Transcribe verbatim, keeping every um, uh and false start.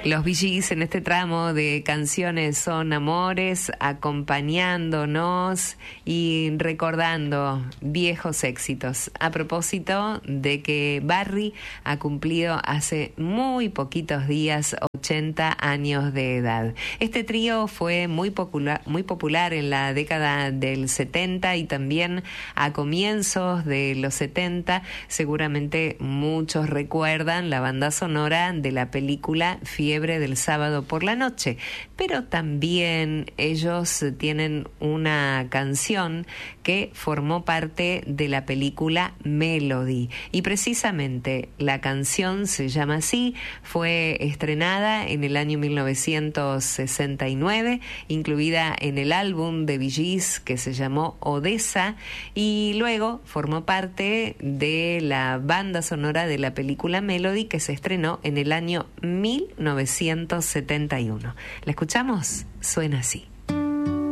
Los Bee Gees en este tramo de canciones son amores, acompañándonos y recordando viejos éxitos. A propósito de que Barry ha cumplido hace muy poquitos días ochenta años de edad. Este trío fue muy popular, muy popular en la década del setenta y también a comienzos de los setenta. Seguramente muchos recuerdan la banda sonora de la película Fiebre del sábado por la noche, pero también ellos tienen una canción que formó parte de la película Melody, y precisamente la canción se llama así. Fue estrenada en el año mil novecientos sesenta y nueve, incluida en el álbum de Bee Gees que se llamó Odessa, y luego formó parte de la banda sonora de la película Melody, que se estrenó en el año mil novecientos setenta y uno. ¿La escuchamos? Suena así.